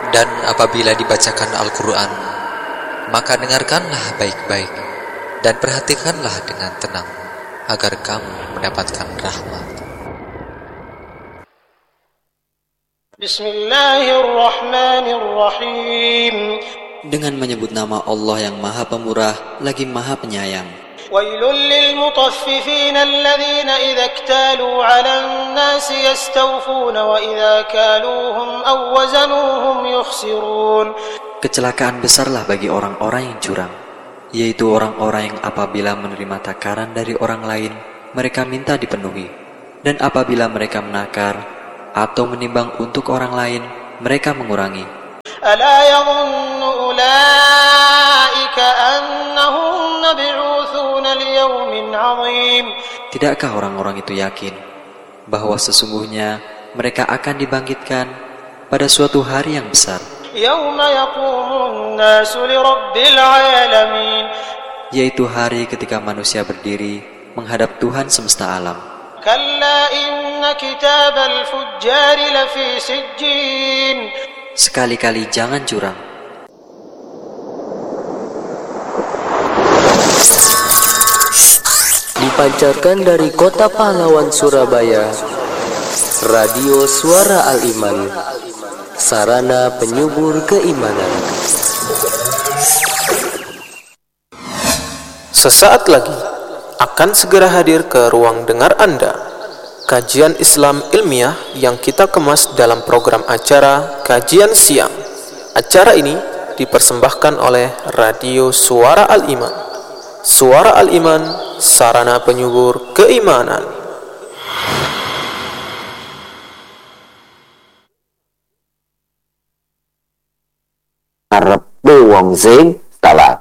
Dan apabila dibacakan Al-Quran, maka dengarkanlah baik-baik dan perhatikanlah dengan tenang, agar kamu mendapatkan rahmat. Bismillahirrahmanirrahim. Dengan menyebut nama Allah yang Maha Pemurah lagi Maha Penyayang. Wailul lil mutaffifin alladhina idza iktalu 'alan nasi yastawfuna wa idza kaluhum aw wazanuhum yukhsirun. Kecelakaan besarlah bagi orang-orang yang curang, yaitu orang-orang yang apabila menerima takaran dari orang lain, mereka minta dipenuhi, dan apabila mereka menakar atau menimbang untuk orang lain, mereka mengurangi. Ala yadhunnu ulaika annahum mab'uthuna liyawmin 'azim. Tidakkah orang-orang itu yakin bahwa sesungguhnya mereka akan dibangkitkan pada suatu hari yang besar, Yawma yaqumun nasu lirabbil 'alamin, yaitu hari ketika manusia berdiri menghadap Tuhan semesta alam. Kalla inna kitabal fujjari lafi sijjin. Sekali-kali jangan curang. Dipancarkan dari kota pahlawan Surabaya, Radio Suara Al-Iman, sarana penyubur keimanan. Sesaat lagi akan segera hadir ke ruang dengar Anda kajian Islam ilmiah yang kita kemas dalam program acara Kajian Siang. Acara ini dipersembahkan oleh Radio Suara Al-Iman. Suara Al-Iman, sarana penyubur keimanan. Arepe wong sing salat.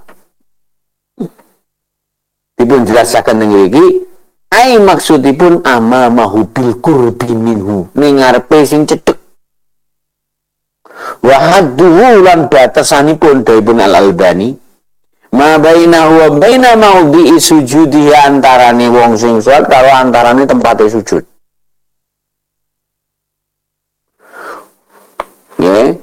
Dipun jelasaken ning mriki, ai maksudipun amamahu bil qurbi minhu, ning ngarepe sing cedhek. Wa hadduhu lan batasanipun daipun Al-Albani, ma bainahu wa baina maudhi'i sujudi antarane wong sing salat karo antarane tempate sujud. Nggih.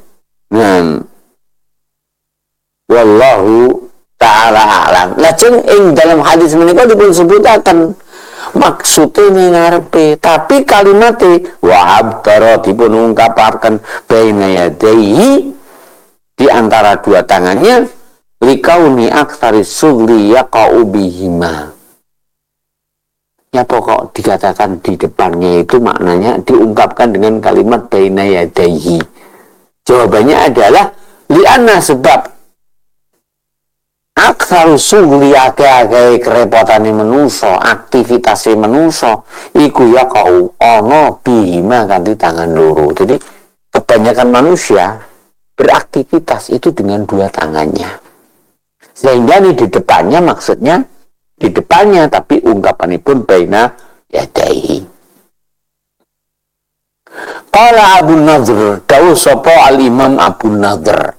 Wallahu ta'ala a'lam. Lajeng ing dalam hadis menika dipun sebutaken maksudnya ning ngarepe, tapi kalimate wa abtara dipun ungkapaken baina yadayhi, di antara dua tangannya, likauni aktsari sugri yaqa'u bihima. Ya pokok dikatakan di depannya itu maknanya diungkapkan dengan kalimat baina yadayhi. Jawabannya adalah li'anna, sebab aksaru sugli ake-ake kerepotane menuso, aktivitasé menuso iku ya kau ono bihima kanthi tangan loro. Jadi kebanyakan manusia beraktivitas itu dengan dua tangannya, sehingga ini di depannya, maksudnya di depannya, tapi ungkapanipun baina yadaihi. Qala Abu Nadhr, dawuh sapa al-Imam Abu Nadhr,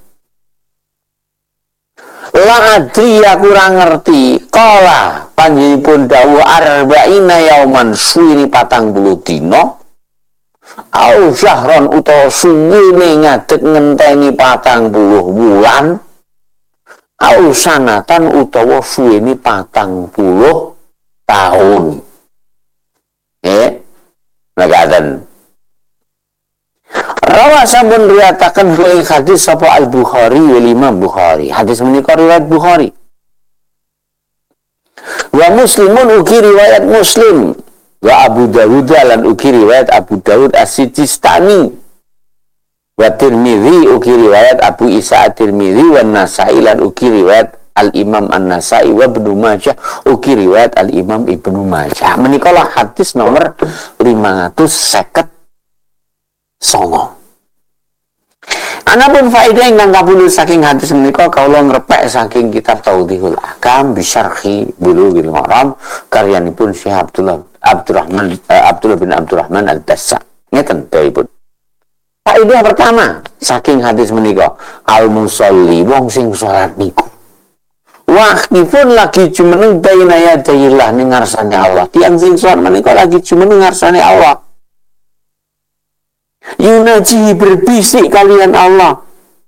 la adri aku kurang ngerti, qala panjenenganipun dawuh arba'ina yauman, suwini 40 dina, au syahron utawa suwine ngadeg ngenteni 40 wulan, au sanatan utawa suwini 40 tahun. Nagaten. Rawa sampun riwayataken ing hadis sapa Al-Bukhari wal Imam Bukhari. Hadis menika riwayat Bukhari. Wa Muslimun ugi riwayat Muslim. Wa Abu Dawud lan ugi riwayat Abu Dawud As-Sijistani. Wa Tirmidzi ugi riwayat Abu Isa At-Tirmidzi wa Nasa'i lan ugi riwayat Al-Imam An-Nasa'i wa Ibnu Majah ugi riwayat Al-Imam Ibnu Majah. Menika lah hadis nomor 559. Anapun faedah ingkang kapundhut saking hadis menika kawula ngrepek saking kitab Tauhidul Ahkam bisyarhi Bulughul Maram karyanipun Syekh Abdullah bin Abdurrahman Al-Dassa. Ngeten dawuhipun. Faedah pertama saking hadis menika, al-musolli wong sing salat niku waqifun lagi jumeneng baina yadayillah ning ngarsane Allah. Tiyang sing salat menika lagi jumeneng ngarsane Allah. Yunaji berbisik kalian Allah.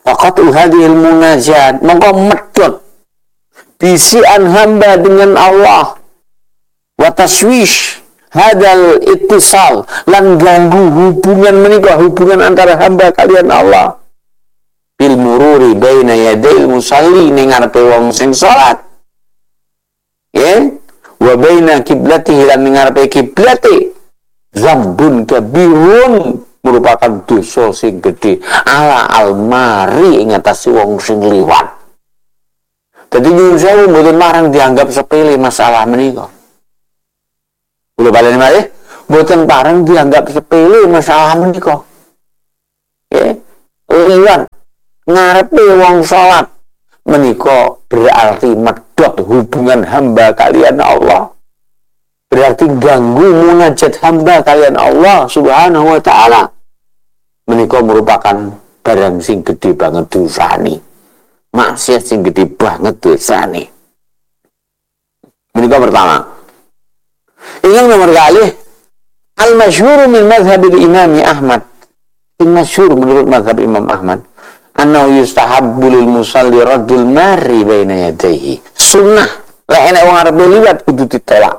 Waqat hadhil munajat mongko medhot bisian hamba dengan Allah wa taswish hadal ittisal lan ganggu hubungan menika, hubungan antara hamba kalian Allah bil mururi baina yadail musalli ning ngarepe wong sing salat ya wa baina kiblatihi lan ning ngarepe kiblate zambun kabirun merupakan dosa sing gedhe ala almari ing atase wong sing liwat. Dadi nyuwun sewu mboten marang dianggap sepele masalah menika. Kula baleni malih, mboten parang dianggap sepele masalah menika. Nggih, liwat ngarepe wong salat menika berarti medhot hubungan hamba kalian Allah. Berarti ganggu munajat hamba kalian Allah Subhanahu wa taala. Menika merupakan barang sing gede banget dosane. Maksiat sing gede banget dosane. Menika pertama. Yang nomor kali al-masyhur min mazhab Imam Ahmad. Masyhur menurut mazhab Imam Ahmad annahu yustahabbu lil musalli raddul mari baina yadayhi. Sunnah lek enek wong arep liwat kudu ditolak.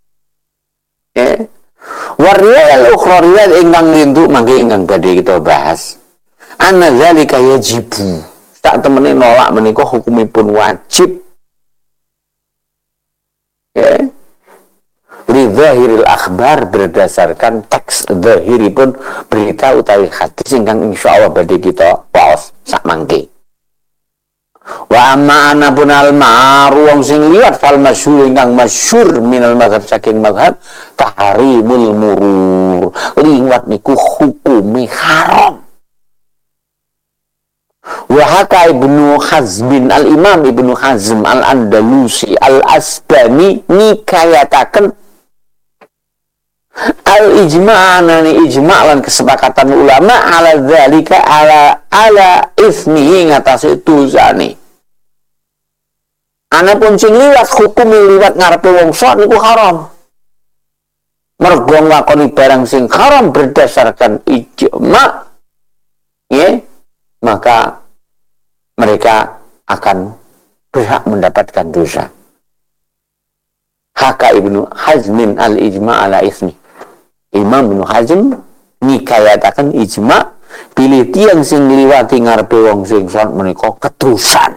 Wariyal ukhra riwayat ingkang rindu mangke ingkang badhe kita bahas. Anna zalika yajibu. Tak temene nolak menika hukumipun wajib. Ridhahiril akhbar berdasarkan teks zahiripun berita utawi hadis ingkang insyaallah badhe kita waos sak mangke. Wa amma ana punal ma'ru wong sing liwat fal masyhur ingkang masyhur minal mazhab saking mazhab tahrimul murur. Liwat niku hukume haram. Wa haka Ibnu Hazm al-Imam Ibnu Hazm al-Andalusi al-Asbani nikayataken al-ijma'anani ijma' lan kesepakatan ulama ala dzalika ala ismihi ngatasi dosane. Anapun sing liwat hukum liwat ngarepe wong salat niku haram. Mergo nglakoni barang sing haram berdasarkan ijma' maka mereka akan berhak mendapatkan dosa. Haka Ibnu Hazmin al-ijma' ala ismi. Imam Ibnu Hazm nikayataken ijma' pilih tiyang sing ngliwati ngarepe wong sing salat menika keterusan.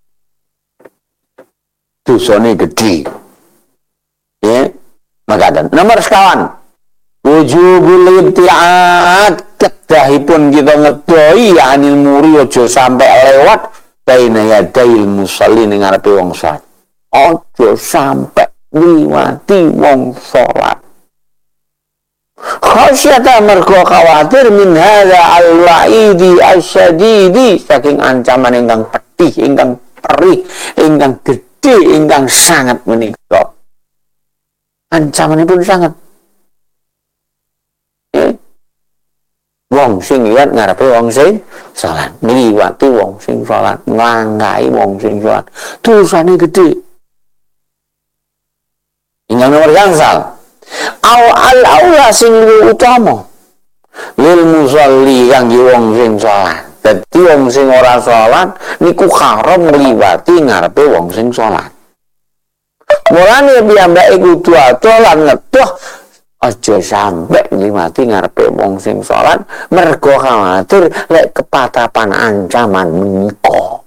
Dosane gedhe. Ya, maka nomor sekawan wujubul ibtiad kedahipun kita ngedoi anil muri aja sampai lewat baina yadail musalli ning ngarepe wong salat. Aja sampai ngliwati wong salat. Khasyata mergo khawatir min hadza al-wa'idi asyadidi saking ancaman ingkang pedih, ingkang perih, ingkang gedhe, ingkang sangat menika. Ancamanipun sangat. Wong sing liwat ngarepe wong sing salat, ngliwati wong sing salat, nglangkai wong sing salat. Dosane gedhe. Ingkang nomor gangsal al-aula sing utama lil musalli kangge wong sing salat. Dadi wong sing ora salat niku haram ngliwati ngarepe wong sing salat. Mulane piyambake kudu aturan ngedoh aja sampe ngliwati ngarepe wong sing salat mergo khawatir lek kepatapan ancaman menika.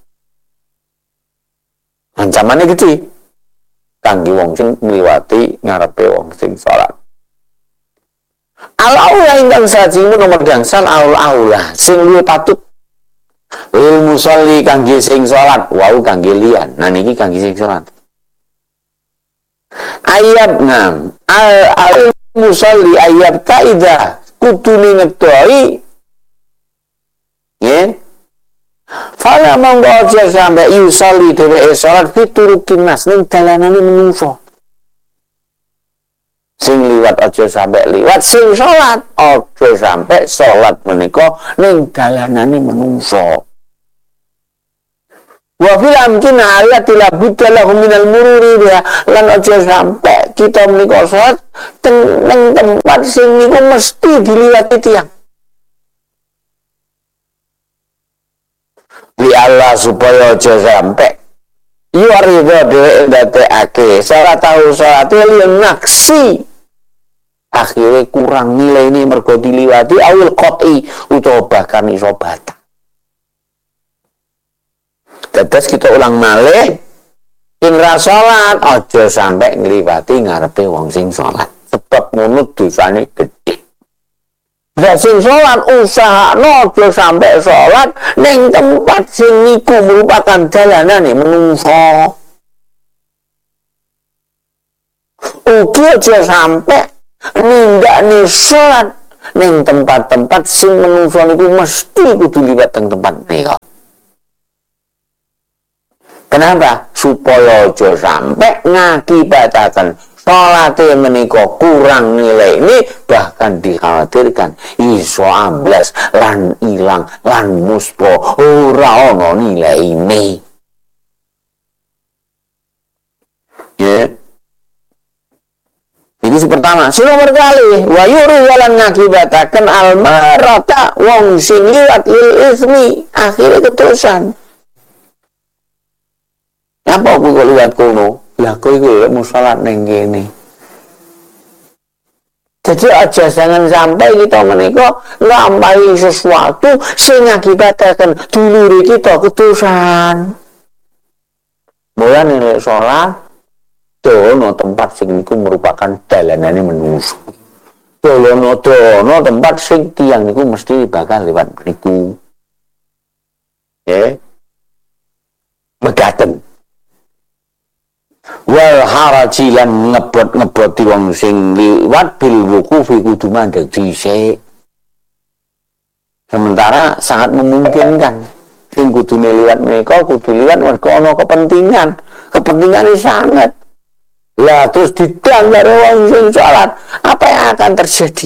Ancamane gede kangge wong sing ngliwati ngarepe wong sing salat. Al-aula ingkang sajine nomor gangsal al-aula sing luwih patut lil musalli kangge sing salat wau kangge liyan. Nah niki kangge sing salat. Ayat 6 al-musalli ayat taida kutune ngedoi ya fala monggo aja sampe yusalli dheweke salat fiturukin nas ning dalanane menungso. Sing liwat aja sampe liwat, sing salat aja sampe salat menika ning dalanane menungso. Wa fil amkin ayati la budda lahum minal mururi ya lan aja sampe kita menika salat teng tempat sing niku mesti diliwati tiyang. Allah supaya aja sampai yuarido dheweke ndadekake salah tahu salat liyan naksi akhirnya kurang nilai ini mergo diliwati awil qot'i utawa bahkan iso batal. Tetes kita ulang malih ing ra salat aja sampai ngliwati ngarepe wong sing salat sebab ngono dosane gedhe. Lah sing salat usahakno aja sampai salat ning tempat sing niku merupakan dalanane menungso. Ugi aja sampai nindakne salat ning tempat-tempat sing menungso niku mesti kudu liwat teng tempat nika. Kenapa? Supaya aja sampai ngakibataken salate menika kurang nilai ini, bahkan dikhawatirkan iso amblas lan ilang lan muspo ora ana nilai ini. Ya. Ini pertama. Sing nomor kali wa yuri walan ngakibataken almarata wong sing liwat lil ismi akhire keterusan. Apa aku kok liwat kono? Lah kowe iku mau salat ning kene. Jadi aja jangan sampai kita menika nglampahi sesuatu sing ngakibataken dulure kita keterusan. Mulane nek salat dono tempat sing niku merupakan dalanane menungso. Dono tempat sing tiyang niku mesti bakal lewat niku. Ya. Megaten. Wal haraji lan ngebot-ngeboti wong sing liwat bil wuqufi kudu mandeg dhisik. Sementara sangat memungkinkan sing kudune liwat menika kudu liwat mergo ana kepentingan. Kepentingane sangat. Lah terus didang karo wong sing salat, apa yang akan terjadi?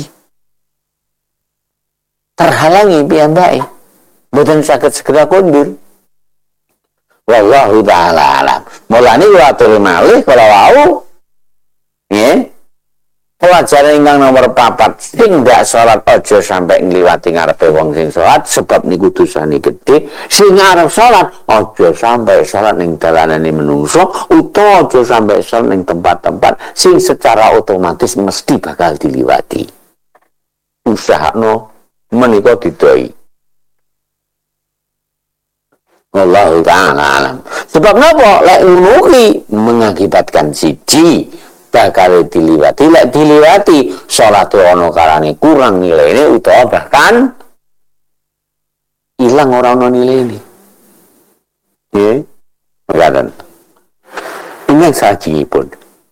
Terhalangi piyambake. Mboten saged segera kondur. Wallahu ta'ala alam. Mulane kula atur malih kala wau nggih. Pelajaran ingkang nomor 4, sing ndak salat aja sampai ngliwati ngarepe wong sing salat sebab niku dosane gedhe. Sing arep salat aja sampai salat ning dalanane menungso utawa aja sampai salat ning tempat-tempat sing secara otomatis mesti bakal diliwati. Usahakno menika didoi. Wallahu ta'ala alam. Sebab napa? Lek ngono kuwi mengakibatkan siji bakal diliwati, lek diliwati salate ana karane kurang nilaine utawa bahkan ilang ora ana nilaine. Nggih. Ngaten. Ini sajipun.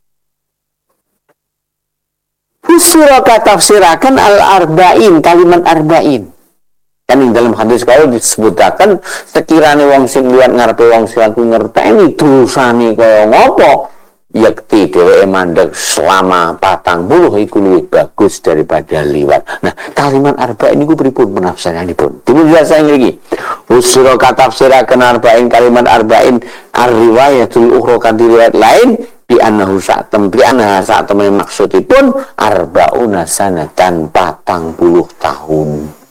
Fusira tafsiraken al-arba'in, kalimat arba'in. Kan ing dalam hadis kalau disebutaken sekirane wong sing liwat ngarepe wong salat ngerteni dosane kaya ngopo, yakti dheweke mandeg selama 40 iku luwih bagus daripada liwat. Nah, kalimat arba'in niku pripun penafsiranipun? Dipun jelasen iki. Usra katafsiraken arba'in kalimat arba'in ar-riwayatul ukhra kan riwayat lain bi annahu sa'tam bi anna sa'tam maksudipun arba'una sanatan 40 tahun.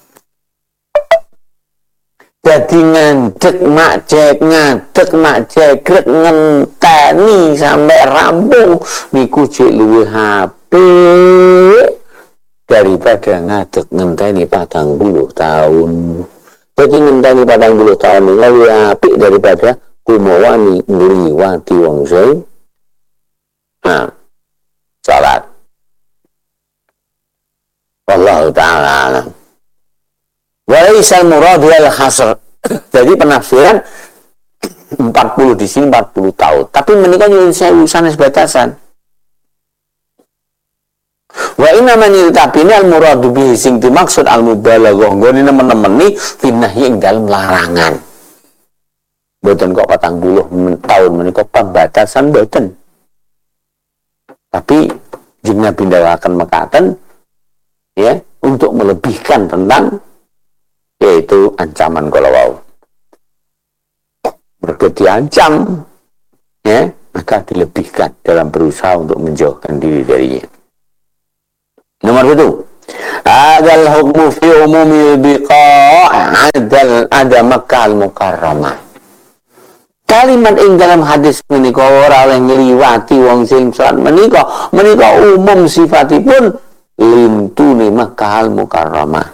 Jadi ngadeg mak jegrek ngenteni sampai rampung niku jek luwih apik daripada ngadeg ngenteni 40 tahun. Jadi ngenteni 40 tahun luwih apik daripada kumawani ngliwati wong sing salat. Wallahu ta'ala alam. Walaisal murad wal hasr. Jadi penafsiran 40 di sini 40 tahun. Tapi menika nyuwun sewu sanes batasan. Wa inna man yurtabina al muradu bihi sing dimaksud al mubalaghah nggone nemen-nemeni finnahi ing dalem larangan. Mboten kok 40 tahun menika pembatasan mboten. Tapi jeung Nabi ndawaken mekaten ya untuk melebihkan tentang yaitu ancaman kalau wau. Mereka diancam ya, maka dilebihkan dalam berusaha untuk menjauhkan diri darinya. Nomor 1. Adal hukmu fi umumil biqa' ada Makkah al-Mukarramah. kalimat ing dalam hadis menika ora oleh ngliwati wong sing salat menika umum sifatipun lintune Makkah Al-Mukarramah.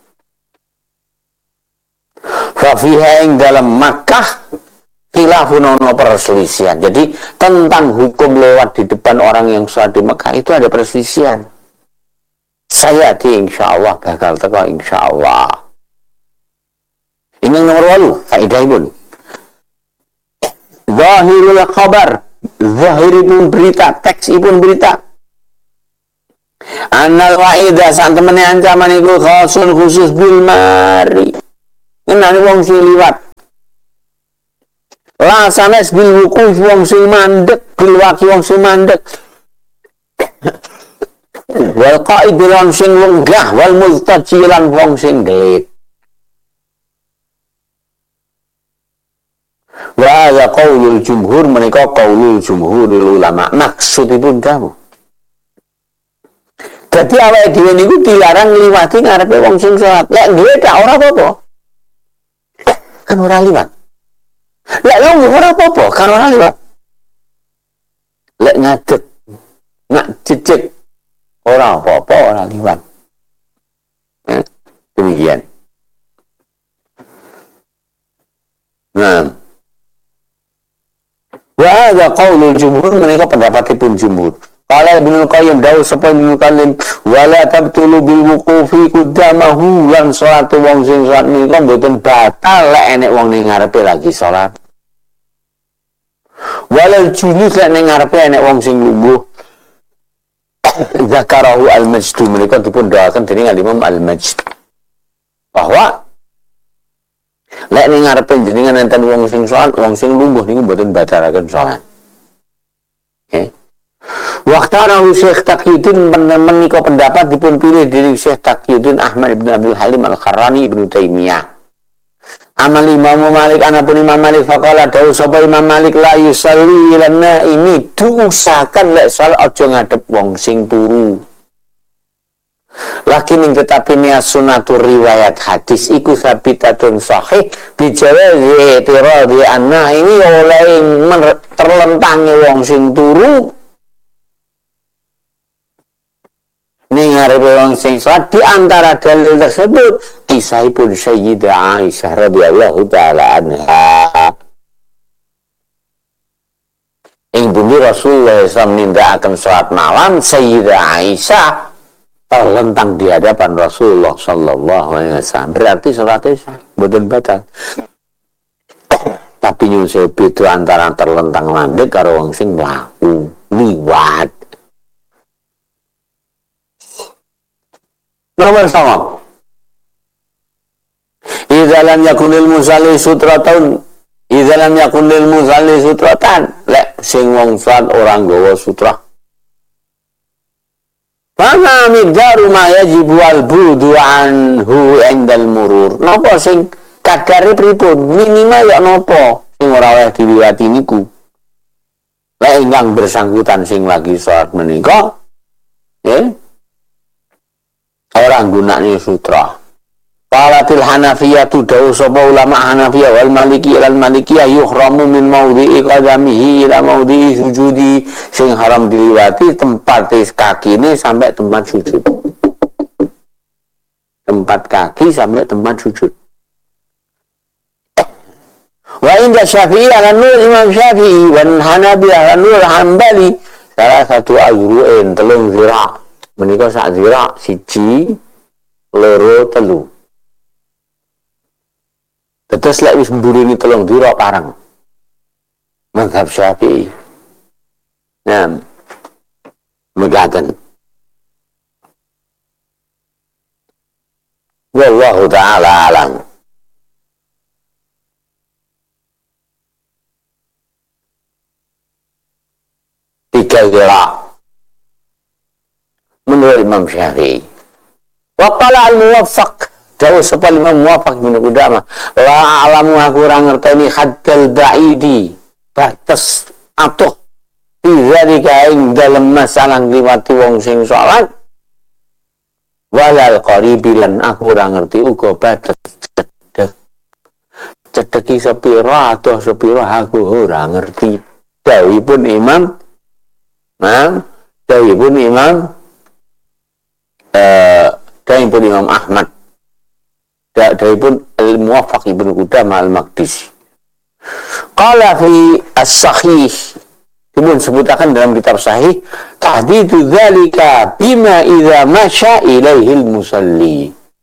Fa fiha ing dalam Makkah khilafun ono perselisihan. Jadi tentang hukum lewat di depan orang yang salat di Makkah itu ada perselisihan. Saya insyaallah bakal teko insyaallah. Ini nomor 8 faedahipun. Zahirul khabar, zahiripun berita, teksipun berita. Annal wa'idah sak temene ancaman iku khusus bil mari. Ngenani wong sing liwat. La sanes bil wuquf wong sing mandek, bil waqi wong sing mandek. Wal qa'id wong sing lenggah, wal multajilan wong sing gelit. Wa hadza qaulul jumhur menika qaulul jumhurul ulama. Maksudipun kamu. Dadi awake dhewe niku dilarang ngliwati ngarepe wong sing salat. Lek dhewe tak ora apa-apa. Kan ora liwat. Lek lu ora apa-apa, kan ora liwat. Lek ngadeg, nak jejeg ora apa-apa, ora liwat. Demikian. Nah, wa hadza qaulul jumhur menika pendapatipun jumhur. Qala Ibnu Qayyim dawuh sapa Ibnu Qayyim wala tabtulu bil wuqufi qudamahu lan salatu wong sing salat menika mboten batal lek enek wong ning ngarepe lagi salat. Walal julus lek ning ngarepe enek wong sing lungguh. Zakarahu al-Majd menika dipun doaken dening Imam al-Majd bahwa lek ning ngarepe jenengan enten wong sing salat, wong sing lungguh niku mboten batalaken salat. Waktarahu Syekh Taqiyuddin menika pendapat dipun pilih dari Syekh Taqiyuddin Ahmad ibn Abdul Halim Al-Kharrani ibnu Taimiyah. Amal Imam Malik anapun Imam Malik faqala dawuh sapa Imam Malik la yusalli lana ini diusahakan lek salat aja ngadep wong sing turu. Lakin tetapi niat sunatur riwayat hadis iku sabitatun sahih bijawazi tiradi anna ini oleh terlentangi wong sing turu ning ngarepe wong sing salat. Di antara dalil tersebut kisahipun Sayyidah Aisyah radhiyallahu taala anha. Ing bumi Rasulullah SAW nindakaken salat malam, Sayyidah Aisyah terlentang di hadapan Rasulullah sallallahu alaihi wasallam. Berarti salatnya mboten batal. Tapi nyun sewu beda antara terlentang mandek karo wong sing mlaku liwat. Nomor 9. Idza lam yakunil musalli sutratan, idza lam yakunil musalli sutratan, lek sing wong salat ora nggawa sutra. Fama miqdaru ma yajibu al-budu anhu indal murur. Napa sing kadare pripun? Minimal ya napa sing ora oleh diliwati niku. Lek ingkang bersangkutan sing lagi salat menika, orang gunaknya sutra. Qalatil Hanafiyatu dawuh sapa ulama Hanafiyah wal Maliki lan Malikiyah yuhramu min maudhi'i qadamihi ila maudhi'i sujudi, sing haram diliwati tempat kakine sampai tempat sujud. Tempat kaki sampai tempat sujud. Wa inda Syafi'i lan Imam Syafi'i wan Hanabiyah lan Hambali salah satu azru'in telung zira'. Menika sak zira' siji loro telu. Tetes lek wis mburine telung zira' parang. Mazhab Syafi'i. Nah, megaten. Wallahu ta'ala alam. Tiga zira' menurut Imam Syafi'i. Wa qala al-Muwaffaq dawuh sapa Imam Muwaffaq bin Qudamah, la alamu aku ora ngerteni haddal ba'idi, batas atuh fi zalika ing dalem masalah liwati wong sing salat, walal qaribi lan aku ora ngerti uga batas cedeki sepira atau sepira aku ora ngerti. Dawuhipun Imam dawuhipun Imam Ahmad, dawuhipun Al-Muwaffaq Ibnu Qudamah Al-Maqdisi. Qala fi as-sahih, dipun sebutaken dalam kitab sahih, tahdidu dzalika bima idza masya ilaihi al-musalli.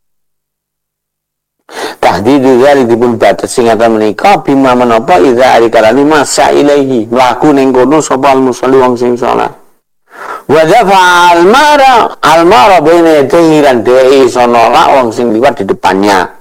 Tahdidu dzalika dipun batas singatan menika bima menapa idza arikalani masya ilaihi, mlaku ning kono sapa al-musalli wong sing salat. Wa dafa al-mara baina yadayhi lan dhewe iso nolak wong sing liwat di depannya.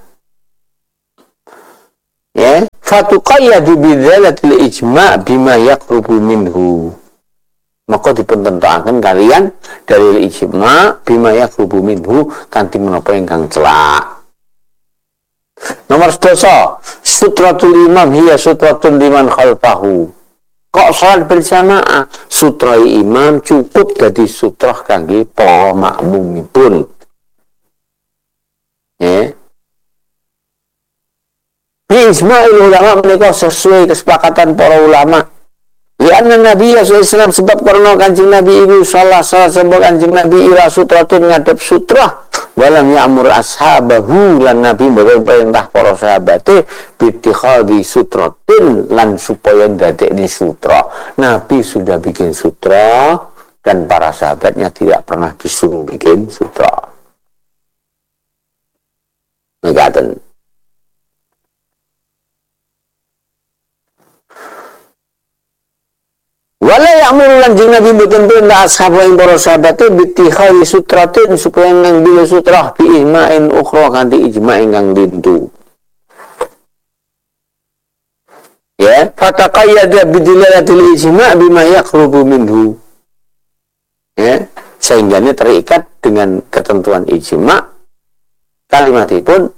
Ya, fatuqayyadu bidzalatil ijma' bima yaqrubu minhu. Maka dipuntentokaken kalian dari ijma' bima yaqrubu minhu kanthi menapa ingkang celak. Nomor 12, sutratul imam hiya sutratun liman khalfahu. Kok salat berjamaah, sutra imam cukup dadi sutrah kangge para makmumipun. Ya. Ijma'ul ulama menika sesuai kesepakatan para ulama. Lianna Nabi SAW sebab karena Kanjeng Nabi itu salah sebab Kanjeng Nabi ila sutratun ngadep sutrah walam ya'mur ashabahu lan Nabi mboten perintah para sahabate bittikhadhi sutratin lan supaya ndadekne sutra. Nabi sudah bikin sutra dan para sahabatnya tidak pernah disuruh bikin sutra. Ngaten. Wala ya'muru lan jeng Nabi mboten perintah ashab ing para sahabat bittikhadhi sutratin supaya ngambil sutrah bi ijma'in ukhra kanthi ijma' ingkang lintu. Ya, fataqayyada bidilalatil ijma' bima yaqrubu minhu. Ya, sehingga ini terikat dengan ketentuan ijma' kalimatipun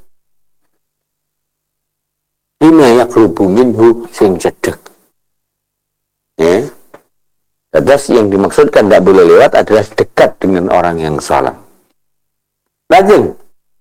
bima yaqrubu minhu sing cedhek. Ya. Terus yang dimaksudkan tidak boleh lewat adalah dekat dengan orang yang salah. Lanjut.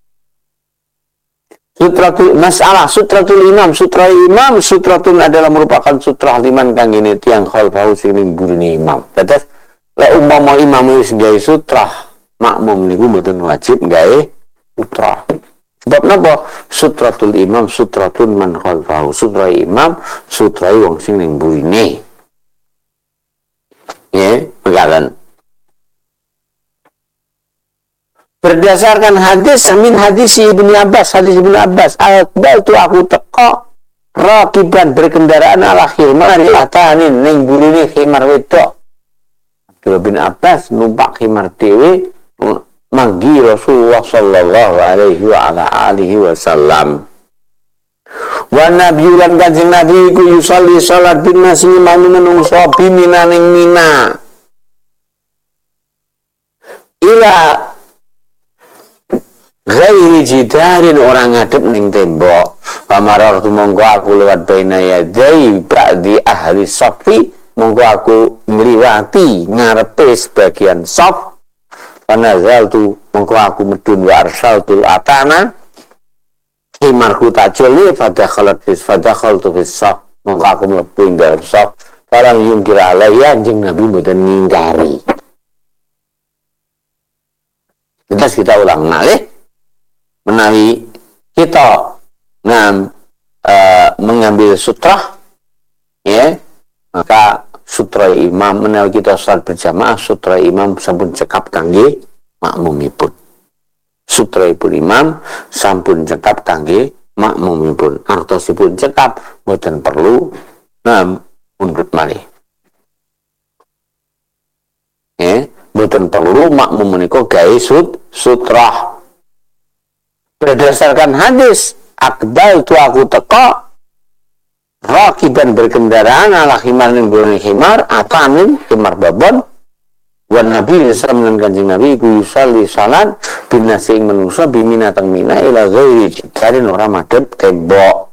Sutratul imam, sutratun adalah merupakan sutrah liman kang ini tiang khalfahu sing burine imam. Terus lek umpama imam wis gawe sutrah, makmum niku mboten wajib gawe sutrah. Sebab napa? Sutratul imam, sutratun man khalfahu. Sutra imam, sutrai wong sing ning burine. Ya, bekalan. Berdasarkan hadis Ibnu Abbas, akbal tu aku teko rakiban berkendaraan ala khimar atanin ning burine khimar wedok. Abdullah bin Abbas numpak khimar dhewe manggi Rasulullah sallallahu alaihi wa ala alihi wasallam. Wa nabiyulan Kanjeng Nabi ku yusalli salat bin nasi imam menungso bimina ning Mina ila ghairi jidarin orang ngadep ning tembok. Pamarar tu monggo aku lewat baina yadai ba'di ahli safi, monggo aku ngliwati ngarepe sebagian saf. Panazal tu monggo aku medun wa arsaltul atana himarku tajul fadakhaltu fis saf, monggo aku mlebu ing dalem saf. Barang yungkir alaiya anjing Nabi mboten ngingkari. Terus kita ulang malih menawi kita mengambil sutrah, ya, maka sutra imam menawi kita salat berjamaah, sutra imam sampun cekap kangge makmumipun. Sutraipun imam sampun cekap kangge makmumipun. Artosipun cekap boten perlu mundur malih. Boten perlu makmum menika gawe sutrah. Berdasarkan hadis akbal tu aku teko rakiban berkendaraan ala khimarin burani khimar atanin khimar babon. Wan Nabi sallallahu alaihi Kanjeng Nabi ku yusalli salat bin nasi ing manusa bimina teng mina ila ghairi jikarin ora madhep tembok.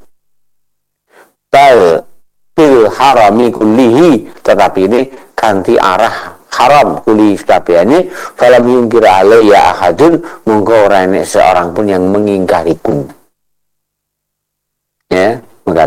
Tal fil harami kullihi, tetapi ini kanthi arah haram kulli kabehane. Falam yungkir alayya ahadun, monggo ora enek seorang pun yang mengingkariku. Ya, maka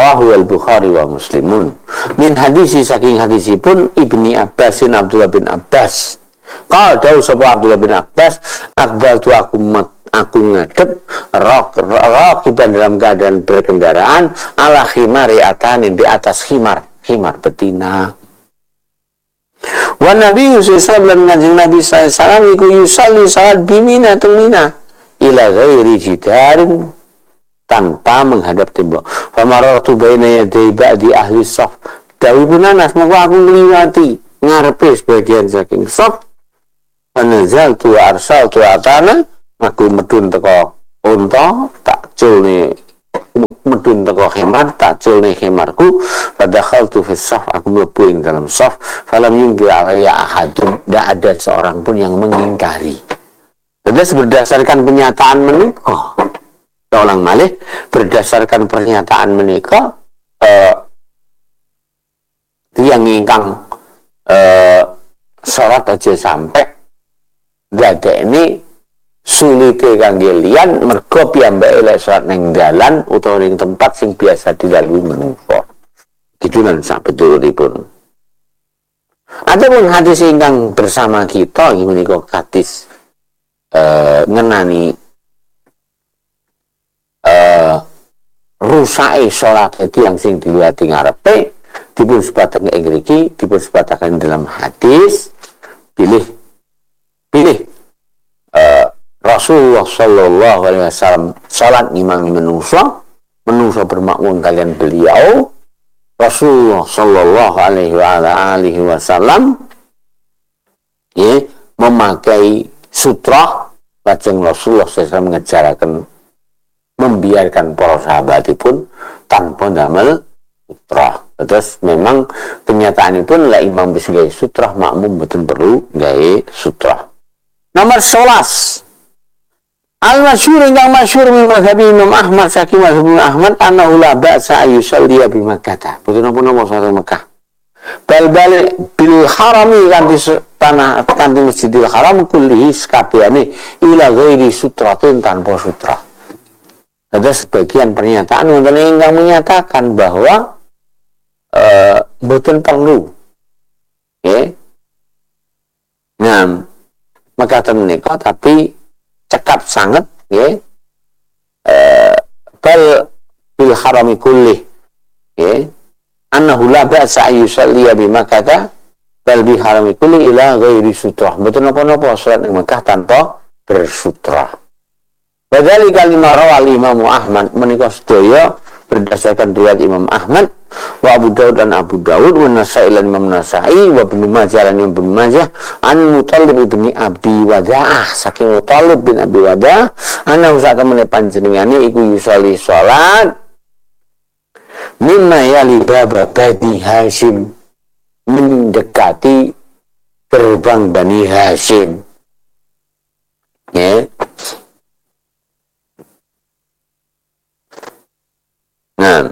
Rawahu al-Bukhari wa Muslimun. Min hadisi saking hadisipun Ibni Abbasin Abdullah bin Abbas. Qala dawu sapa Abdullah bin Abbas, aqbaltu aku ngadep raqiban dalam keadaan berkendaraan ala khimari atanin di atas khimar betina. Wa Nabi sallallahu alaihi wasallam Nabi sallallahu iku yusalli salat bimina tumina ila ghairi jidarin tanpa menghadap tembok. Famaratu baina yaday ba'di ahli shaf. Dawuh Anas, maka aku ngliwati ngarepe sebagian saking shaf. Anazaltu wa arsaltu atana, aku medun teko unta, tak culne medun teko khimar, tak culne khimarku. Fadakhaltu fi shaf, aku mlebu ing dalam shaf. Falam yungkir alayya ahadun, tidak ada seorang pun yang mengingkari. Jadi berdasarkan penyataan menika, ulang malih berdasarkan pernyataan menika tiyang ingkang salat aja sampai dadekne sulite kangge liyan mergo piyambake lek salat ning dalan utawa ning tempat sing biasa dilalui menungso. Kitunan sak betulipun. Adapun hadis ingkang bersama kita iki menika hadis ngenani rusake salat yang sing diliwati ngarepe dipun sebataken ing mriki, dipun sebataken dalam hadis pilih Rasulullah sallallahu alaihi wasallam salat ngimami menungso bermakmum kalian beliau. Rasulullah sallallahu alaihi wasallam memakai sutra, lajeng Rasulullah SAW ngejaraken membiarkan para sahabatipun tanpa damel sutra. Terus memang kenyataan itu lah imam bisa gawe sutra, makmum betul perlu gawe sutra. Nomor 11. Al-masyhur ingkang masyhur min mazhab Imam Ahmad saking mazhab Imam Ahmad annahu la ba'sa yusalli bi Makkah. Betul napa salat Mekah. Bal bil harami tanah kanthi Masjidil Haram kullihi sakabehane ila ghairi sutratin tanpa sutra. Ada sebagian pernyataan yang menyatakan bahwa mboten perlu. Nah, maka menika tapi cekap sangat bal bil harami kulli annahu la ba'sa yusalli bi Makkah bal bil harami kulli ila ghairi sutrah. Mboten napa-napa salat ing Mekah tanpa bersutra. Padahal kalimah rawal Imam Ahmad menika sedaya berdasarkan riwayat Imam Ahmad wa Abu Daud dan Abu Daud wa Nasa'i lan Imam Nasa'i wa Ibnu Majah lan Ibnu Majah an Muthalib bin Abi Wadah saking Muthalib bin Abi Wadah ana sak temene panjenengane iku yusolli salat mimma yali bab Bani Hashim mendekati gerbang Bani Hashim. Nah,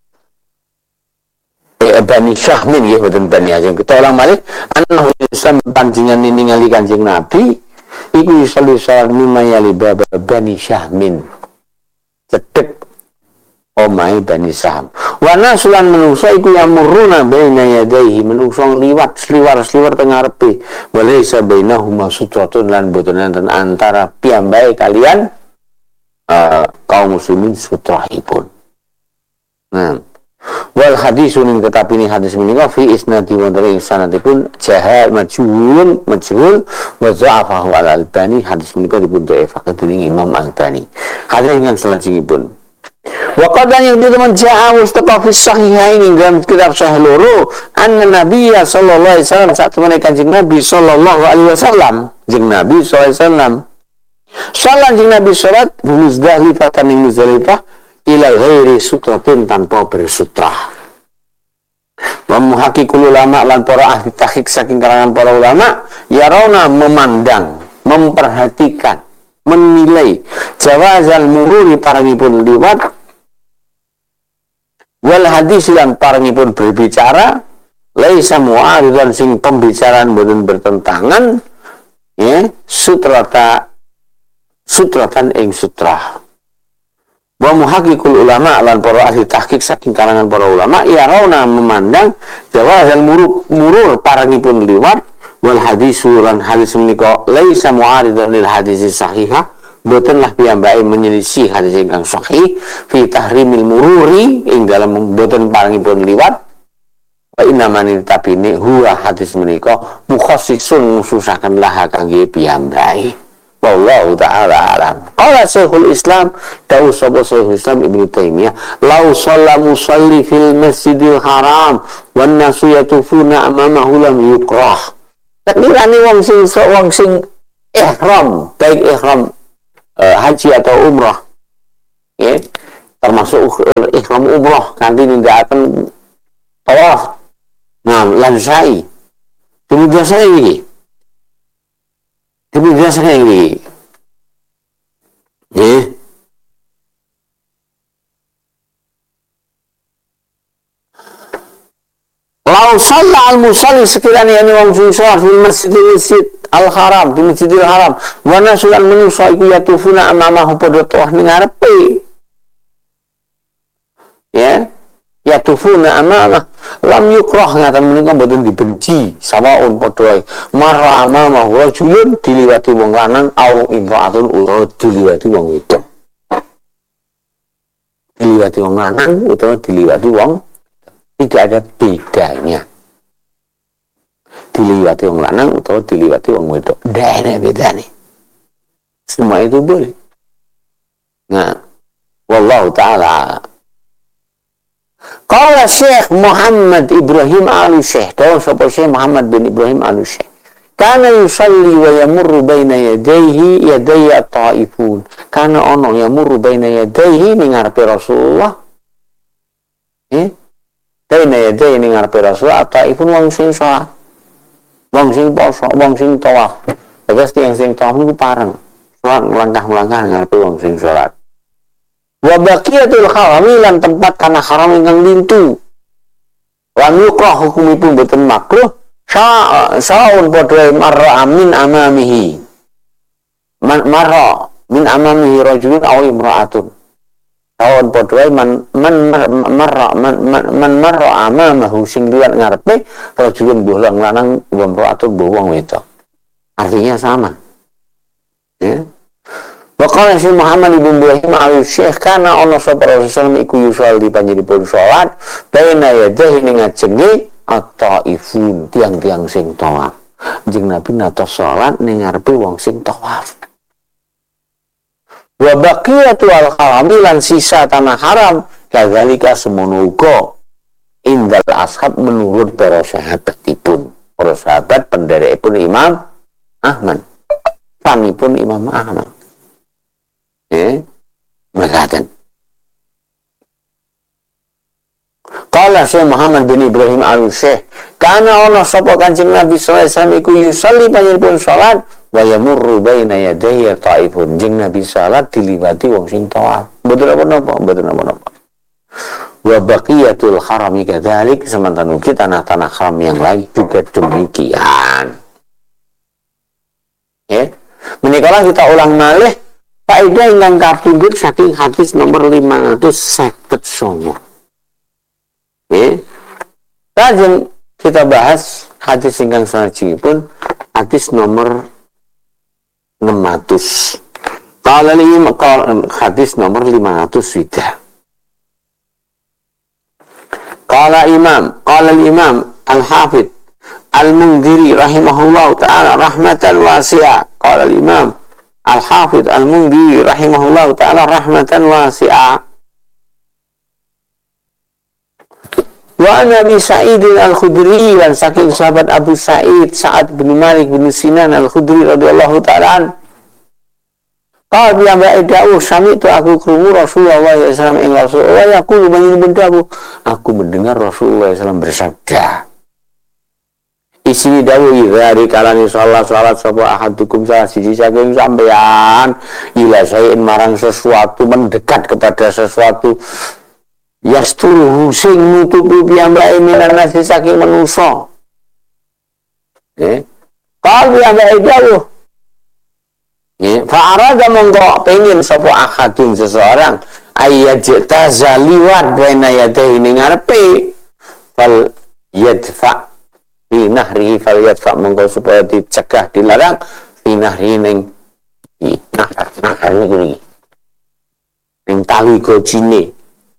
Bani Syahmin ya, betul Bani Hashim. Kita ulang balik, annahu yusam panjenengan ningali Kanjeng Nabi, iku yusalli salat mimma yali bab Bani Syahmin. Cedek omahe Bani Syam. Wa nasulan menungso iku yamuruna baina yadayhi, menungso liwat sliwar teng ngarepe. Wa laysa bainahuma sutratun lan boten enten antara piyambake kalian kaum muslimin sutrahipun. Nah, wal hadisun tetapi ini hadis menika fi isnadi wa dari sanadipun jahal majhul wa za'afahu al-Albani. Hadis menika dipun dhaifake dening Imam Albani. Hadis ingkang salajengipun wa qadanya itu teman ja'a mustafa fi sahihain dalam kitab sahih loro anna nabiyya sallallahu alaihi wasallam saat temene Kanjeng Nabi sallallahu alaihi wasallam jeung Nabi sallallahu alaihi wasallam salat jeung Nabi salat di Muzdalifah ing Muzdalifah ila ghairi sutratin tanpa bersutra. Wa muhaqqiqul ulama lan para ahli tahqiq saking kalangan para ulama yarawna memandang, memperhatikan, menilai jawazal mururi parangipun liwat wal hadis lan parangipun berbicara laisa mu'aridan sing pembicaraan boten bertentangan sutratan ing sutra. Wa muhaqqiqul ulama lan para ahli tahqiq saking kalangan para ulama ya rauna memandang jawazal murur parangipun liwat wal hadisu lan hadis menika laisa mu'aridan lil hadis sahihah botenlah piyambake menyelisih hadis ingkang sahih fi tahrimil mururi ing dalam boten parangipun liwat wa inna man tabini huwa hadis menika mukhassisun ngususaken laha kangge piyambake. Wallahu ta'ala alam. Qala Syekhul Islam, dawuh sapa Syekhul Islam Ibnu Taimiyah, "Lau shalla musalli fil Masjidil Haram wan nasu yatufuna amamahu lam yukrah." Sekiranya wong sing ihram, baik ihram haji atau umrah, ya, termasuk ihram umrah kanthi nindakaken tawaf, lan sa'i. Kemudian saya ini ya. Lau shalla al-musalli sekiranya ini wong sing salat di Masjid Al-Haram, di Masjidil Haram, wa nasulan manusa iku yatufuna amamahu padha tawaf ning ngarepe. Ya, yatufuna amamah lam yukrah ngaten menika mboten dibenci sawaun padha wae marra amamahu rajulun diliwati wong lanang au imra'atun utawa diliwati wong wedok. Diliwati wong lanang utawa diliwati wong tidak ada bedanya. Diliwati wong lanang utawa diliwati wong wedok, ndak ada bedanya. Semua itu boleh. Nah, wallahu ta'ala. Qala Syekh Muhammad Ibrahim Al-Syekh, dawuh sapa Syekh Muhammad bin Ibrahim Al-Syekh, kana yusalli wa yamurru baina yadayhi yadayya ta'ifun. Kana ono yamurru baina yadayhi ning ngarepe Rasulullah. Baina yadayhi ning ngarepe Rasulullah ta'ifun wong sing salat. Wong sing poso, wong sing tawaf. Terus tiyang sing tawaf niku pareng. Salat melangkah-melangkah ngarepe wong sing salat. Wa baqiyatul harami lan tempat tanah haram ingkang lintu. Wa yukrah hukumipun boten makruh sa'un padha marra min amamihi. Marra min amamihi rajulun aw imra'atun. Sa'un padha man marra amamahu sing liwat ngarepe rajulun bolang lanang wa imra'atun wong wedok. Artinya sama. Ya. Waqala Syekh Muhammad ibn Ibrahim Al-Syekh kana ana sapa Rasulullah iku yusolli panjenenganipun salat baina yadayhi ning ngajenge at-taifun tiang-tiang sing tawaf. Jeung Nabi nata salat ning ngarepe wong sing tawaf. Wa baqiyatu al-harami lan sisa tanah haram kadzalika semono uga indal ashab menurut para sahabatipun. Para sahabat penderekipun Imam Ahmad. Panipun Imam Ahmad. Mengatakan qala Syekh Muhammad bin Ibrahim Al-Syekh kana ana sapa Kanjeng Nabi sallallahu alaihi wasallam iku yusolli panjenenganipun salat wa yamurru baina yadayhi ta'ifun jeung Nabi salat diliwati wong sing tawaf mboten apa-apa wa baqiyatul harami kadzalik semantan ugi tanah-tanah haram yang lain juga demikian. Menikalah kita ulang malih faedah ingkang kapundhut saking hadis nomor 559. Lajeng kita bahas hadis ingkang salajengipun hadis nomor 600. Hadis nomor 500 sudah. Qala al-Imam Al-Hafidz Al-Mundhiri rahimahullahu ta'ala rahmatan wasi'ah. Qala al-Imam Al-Hafidz Al-Mundhiri rahimahullahu ta'ala rahmatan wasi'ah. Wa Nabi Sa'id Al-Khudri dan saking sahabat Abu Sa'id Sa'ad bin Malik bin Sinan Al-Khudri radhiyallahu ta'ala qala bi amba'ida'u sami'tu aku krungu Rasulullah SAW ing Rasulullah yaqulu banjur aku mendengar Rasulullah SAW bersabda isi dawuh dari kalani salat sapa ahadukum salah siji saking sampeyan ila sayin marang sesuatu mendekat kepada sesuatu yasturu sing nutupi piyambake minan nasi saking manusa kalau piyambake dawuh fa arada mongko pengin sapa ahadun seseorang ayyajta zaliwat baina yadayhi ning ngarepe fal yadfa fi nahrihi fal yadfa monggo supaya dicegah dilarang fi nahrihi ning nahri ning tali gojine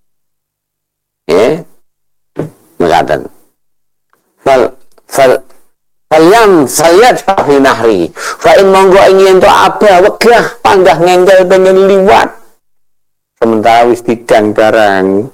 mengatakan Falyam sayat fi nahri fa in monggo ingin to abah wegah panggah ngengkel pengen liwat sementara wis didang barang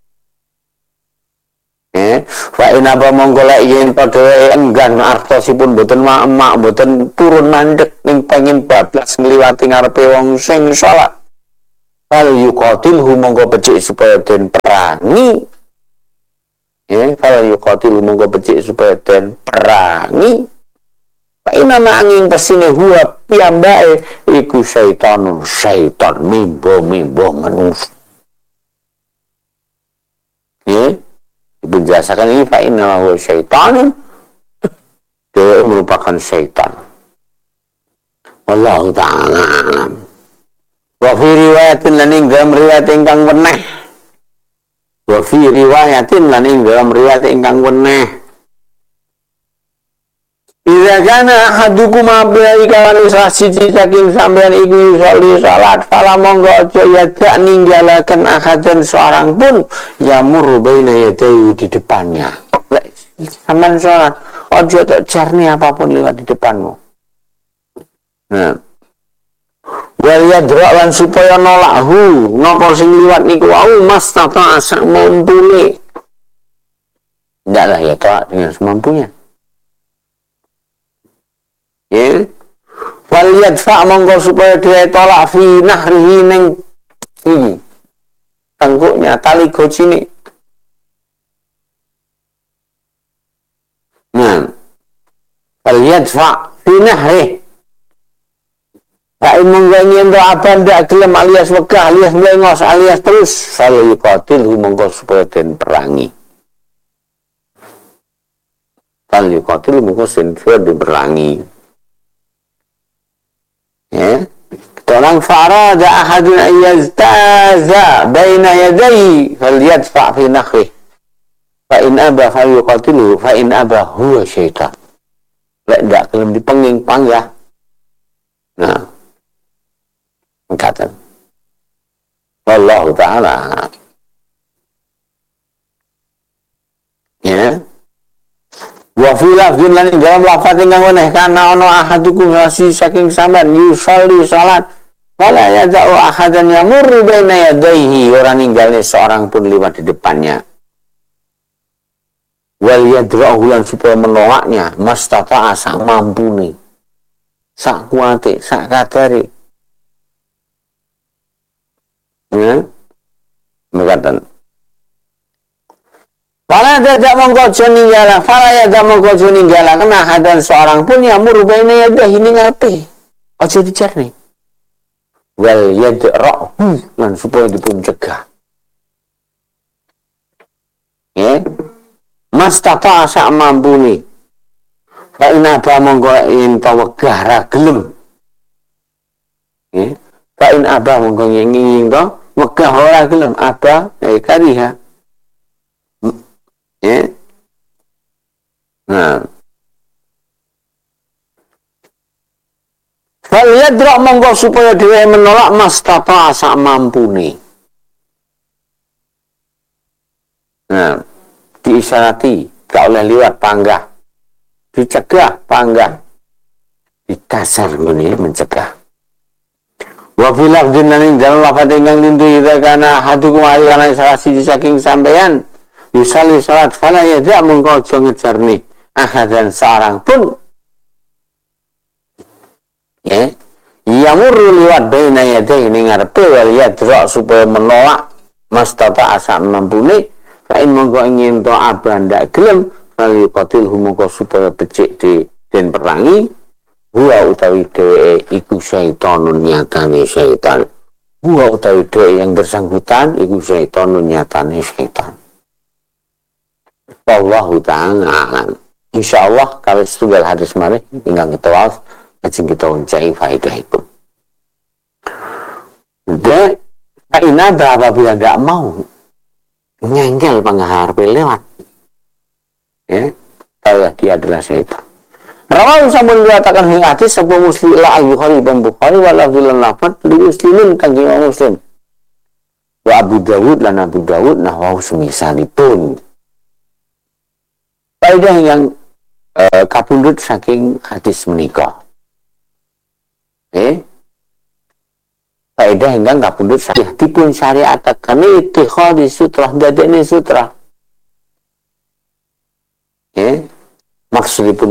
fa in apa monggo lek yen padha enggan artosipun boten emak boten turun mandek ning pengen bablas ngliwati ngarepe wong sing salat fal yuqatilhu monggo becik supaya den perangi fal yuqatilhu monggo becik supaya den perangi fa inna angin pesine huwa piyambake iku syaitan mimbo manungsa dipenjelasakan ini fa inna huwa syaitan dia merupakan syaitan wallahu ta'ala alam wa fi riwayatin lan ing dalam riwayat ingkang weneh wa fi riwayatin lan ing dalam riwayat ingkang weneh idza kana ahadukum abdai kawan salah siji saking sampeyan iku sholli salat fala monggo aja yadak ninggalaken ahadan seorang pun yamur baina yadayhi di depannya sampeyan salat aja tak jarne apapun lewat di depanmu wal yadra lan supaya nolakhu napa sing liwat niku wau mastata sak mampune ndaklah ya Kak dengan semampunya wal yadfa monggo supaya dia tolak fi nahrihi ning iki tengkuknya tali gojine wal yadfa fi nahrihi Pak monggo nyendo aban ndak gelem alias wegah alias mlengos alias terus fal yuqatil monggo supaya den perangi. Fal yuqatil monggo supaya den perangi. Tolong farada ahadun ayyaztaza baina yadayhi fal yadfa fi nakhri. Fa in aba fal yuqatilu fa in aba huwa syaitan. Lek ndak gelem dipenging panggah. Nah kata wallahu ta'ala wa fi lafzin lan dalam lafaz ingkang weneh kana ana ahadukum rasi saking sampean yusolli salat wala yada'u ahadan yamurru baina yadayhi ora ninggalne seorang pun lewat di depannya wal yadra'u lan supaya menolaknya mastata'a sak mampune sak kuate sak kadare mengatakan fala tidak mengkojo ninggala fala tidak mengkojo ninggala kena hadan seorang pun yang murubaina yadah ini ngape ojo dijarni wal yadra'hu lan supaya dipun cegah mastata sak mampuni fa ina ba monggo ento wegah ra gelem fa in aba monggo nginging to wegah ora gelem aba kariha fal yadra monggo supaya dhewe menolak mastata sak mampune diisyarati gak oleh liwat panggah dicegah panggah dikasar ngene mencegah wa fil lafdhin lan dalam lafaz ingkang lintu ida kana hadukum ayyana salah siji saking sampeyan yusalli salat fala yada mengko aja ngejarne ahadan seorang pun yamurru liwat baina yadayhi ning ngarepe wal yadra supaya menolak mastata asa mampune fa in monggo ingin to aban ndak gelem fal yuqatil monggo supaya becik den perangi huwa utawi dheweke iku syaitanun nyatane syaitan huwa utawi dheweke yang bersangkutan iku syaitanun nyatane syaitan wallahu ta'ala alam insyaallah kalau setunggal hadis mari ingkang ketawaf lajeng kita uncai faedah itu de Inaba apabila tidak mau nyengkel pengharap lewat, ya, tahu dia adalah syaitan. Rawahu sampun dikatakan ing hadis sapa Muslim la al-Bukhari dan Bukhari wa lafzul lafat li Muslimin kang Muslim. Wa Abu Dawud lan Abu Dawud nahwahu semisalipun. Faedah yang kapundhut saking hadis menika. Faedah ingkang kapundhut saking dipun syariataken ittikhadhi sutrah dadene sutrah. Maksudipun